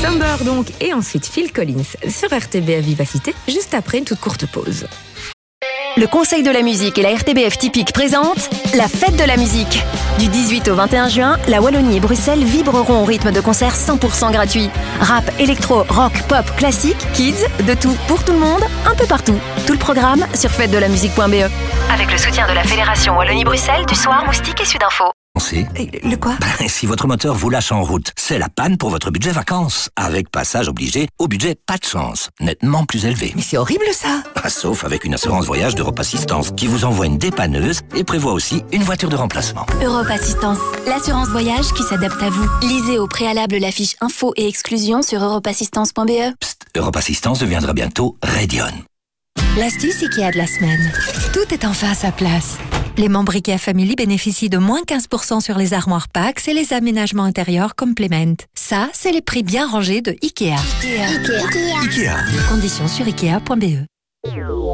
Slumber donc, et ensuite Phil Collins sur RTBF Vivacité, juste après une toute courte pause. Le Conseil de la musique et la RTBF Typique présentent la fête de la musique. Du 18 au 21 juin, la Wallonie et Bruxelles vibreront au rythme de concerts 100% gratuits. Rap, électro, rock, pop, classique, kids, de tout pour tout le monde, un peu partout. Tout le programme sur fêtedelamusique.be. Avec le soutien de la Fédération Wallonie-Bruxelles, du Soir, Moustique et Sudinfo. Le quoi? Si votre moteur vous lâche en route, c'est la panne pour votre budget vacances. Avec passage obligé au budget pas de chance, nettement plus élevé. Mais c'est horrible ça! Sauf avec une assurance voyage d'Europe Assistance qui vous envoie une dépanneuse et prévoit aussi une voiture de remplacement. Europe Assistance, l'assurance voyage qui s'adapte à vous. Lisez au préalable la fiche info et exclusion sur europeassistance.be. Psst, Europe Assistance deviendra bientôt Radion. L'astuce IKEA de la semaine. Tout est enfin à sa place. Les membres IKEA Family bénéficient de moins 15% sur les armoires Pax et les aménagements intérieurs Complement. Ça, c'est les prix bien rangés de IKEA. Ikea. Conditions sur ikea.be.